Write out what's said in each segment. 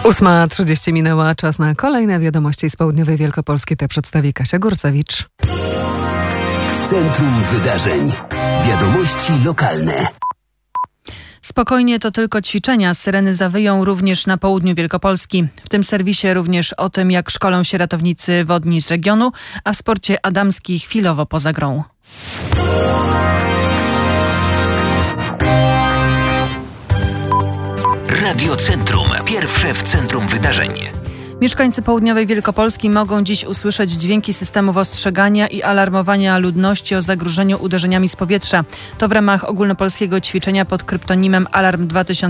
8:30 minęła, czas na kolejne wiadomości z południowej Wielkopolski. Te przedstawi Kasia Górcewicz. W centrum wydarzeń. Wiadomości lokalne. Spokojnie, to tylko ćwiczenia. Syreny zawyją również na południu Wielkopolski. W tym serwisie również o tym, jak szkolą się ratownicy wodni z regionu, a w sporcie Adamski chwilowo poza grą. Radio Centrum. Pierwsze w centrum wydarzeń. Mieszkańcy południowej Wielkopolski mogą dziś usłyszeć dźwięki systemów ostrzegania i alarmowania ludności o zagrożeniu uderzeniami z powietrza. To w ramach ogólnopolskiego ćwiczenia pod kryptonimem Alarm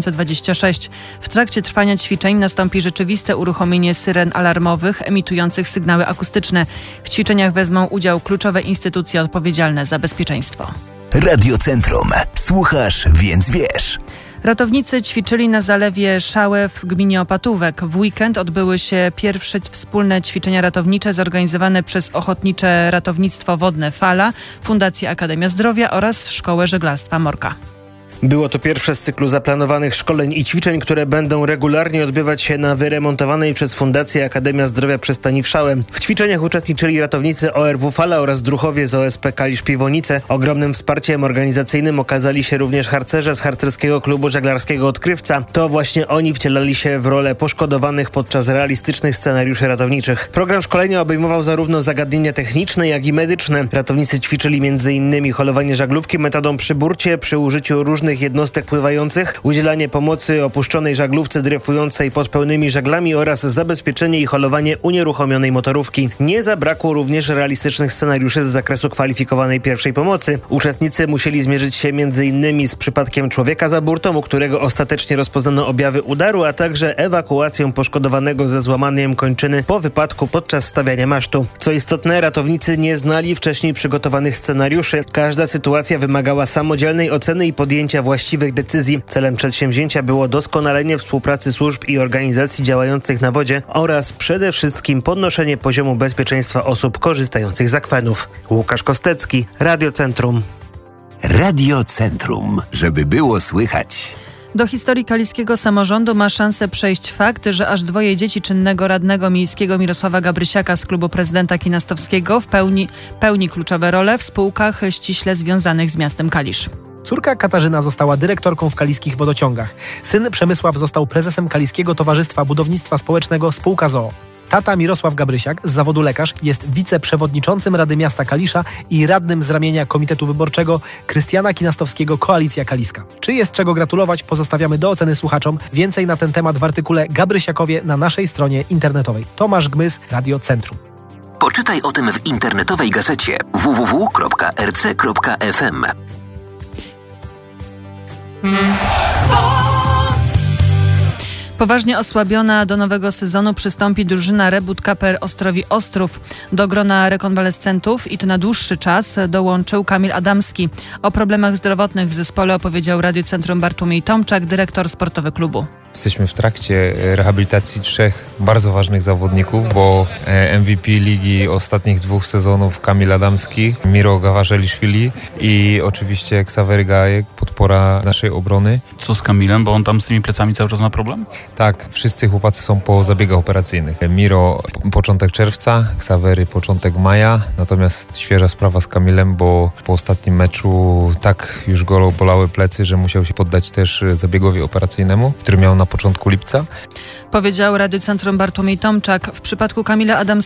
2026. W trakcie trwania ćwiczeń nastąpi rzeczywiste uruchomienie syren alarmowych emitujących sygnały akustyczne. W ćwiczeniach wezmą udział kluczowe instytucje odpowiedzialne za bezpieczeństwo. Radio Centrum. Słuchasz, więc wiesz. Ratownicy ćwiczyli na zalewie Szałe w gminie Opatówek. W weekend odbyły się pierwsze wspólne ćwiczenia ratownicze zorganizowane przez Ochotnicze Ratownictwo Wodne Fala, Fundację Akademia Zdrowia oraz Szkołę Żeglarstwa Morka. Było to pierwsze z cyklu zaplanowanych szkoleń i ćwiczeń, które będą regularnie odbywać się na wyremontowanej przez Fundację Akademia Zdrowia przystani w Szałę. W ćwiczeniach uczestniczyli ratownicy ORW Fala oraz druhowie z OSP Kalisz Piwonice. Ogromnym wsparciem organizacyjnym okazali się również harcerze z harcerskiego klubu żeglarskiego Odkrywca. To właśnie oni wcielali się w rolę poszkodowanych podczas realistycznych scenariuszy ratowniczych. Program szkolenia obejmował zarówno zagadnienia techniczne, jak i medyczne. Ratownicy ćwiczyli m.in. holowanie żaglówki metodą przy burcie przy użyciu różnych jednostek pływających, udzielanie pomocy opuszczonej żaglówce dryfującej pod pełnymi żaglami oraz zabezpieczenie i holowanie unieruchomionej motorówki. Nie zabrakło również realistycznych scenariuszy z zakresu kwalifikowanej pierwszej pomocy. Uczestnicy musieli zmierzyć się m.in. z przypadkiem człowieka za burtą, u którego ostatecznie rozpoznano objawy udaru, a także ewakuacją poszkodowanego ze złamaniem kończyny po wypadku podczas stawiania masztu. Co istotne, ratownicy nie znali wcześniej przygotowanych scenariuszy. Każda sytuacja wymagała samodzielnej oceny i podjęcia właściwych decyzji. Celem przedsięwzięcia było doskonalenie współpracy służb i organizacji działających na wodzie oraz przede wszystkim podnoszenie poziomu bezpieczeństwa osób korzystających z akwenów. Łukasz Kostecki, Radio Centrum. Radio Centrum, żeby było słychać. Do historii kaliskiego samorządu ma szansę przejść fakt, że aż 2 dzieci czynnego radnego miejskiego Mirosława Gabrysiaka z klubu prezydenta Kinastowskiego pełni kluczowe role w spółkach ściśle związanych z miastem Kalisz. Córka Katarzyna została dyrektorką w kaliskich wodociągach. Syn Przemysław został prezesem Kaliskiego Towarzystwa Budownictwa Społecznego Spółka ZOO. Tata Mirosław Gabrysiak, z zawodu lekarz, jest wiceprzewodniczącym Rady Miasta Kalisza i radnym z ramienia Komitetu Wyborczego Krystiana Kinastowskiego Koalicja Kaliska. Czy jest czego gratulować, pozostawiamy do oceny słuchaczom. Więcej na ten temat w artykule Gabrysiakowie na naszej stronie internetowej. Tomasz Gmys, Radio Centrum. Poczytaj o tym w internetowej gazecie www.rc.fm. Poważnie osłabiona do nowego sezonu przystąpi drużyna Rebut KPR Ostrowi Ostrów. Do grona rekonwalescentów i to na dłuższy czas dołączył Kamil Adamski. O problemach zdrowotnych w zespole opowiedział Radio Centrum Bartłomiej Tomczak, dyrektor sportowy klubu. Jesteśmy w trakcie rehabilitacji 3 bardzo ważnych zawodników, bo MVP ligi ostatnich 2 sezonów Kamil Adamski, Miro Gawarzeliszwili i oczywiście Ksawery Gajek, podpora naszej obrony. Co z Kamilem, bo on tam z tymi plecami cały czas ma problem? Tak, wszyscy chłopacy są po zabiegach operacyjnych. Miro początek czerwca, Ksawery początek maja, natomiast świeża sprawa z Kamilem, bo po ostatnim meczu tak już go bolały plecy, że musiał się poddać też zabiegowi operacyjnemu, który miał na początku lipca. Powiedział Radio Centrum Bartłomiej Tomczak. W przypadku Kamila Adamskiego